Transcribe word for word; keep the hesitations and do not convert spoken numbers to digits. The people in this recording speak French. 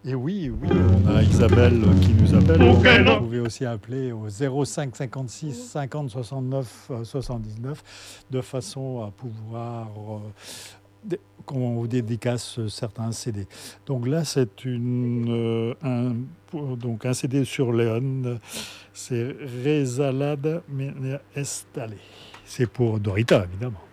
Et oui, oui, on a Isabelle qui nous appelle. Donc vous pouvez aussi appeler au zéro cinq cinquante-six cinquante soixante-neuf soixante-dix-neuf de façon à pouvoir euh, dé- qu'on vous dédicace certains C D. Donc là, c'est une, euh, un, pour- donc un C D sur Léon. C'est Rezalad Estale. C'est pour Dorita, évidemment.